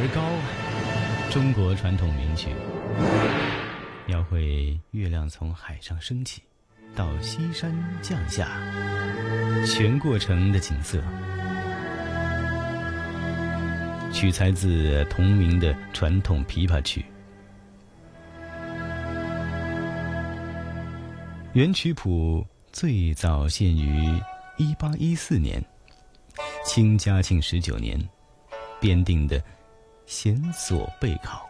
高啊，中国传统名曲，描绘月亮从海上升起，到西山降下，全过程的景色。取材自同名的传统琵琶曲，原曲谱最早现于1814年，清嘉庆19年编定的弦索备考。